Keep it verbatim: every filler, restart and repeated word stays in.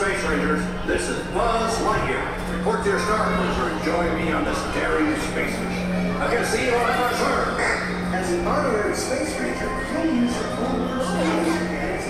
Space Rangers. This is Buzz Lightyear. Report to your star cruiser and join me on this daring space mission. I can see you on the first Earth. As an honorary Space Ranger, you'll use your own personal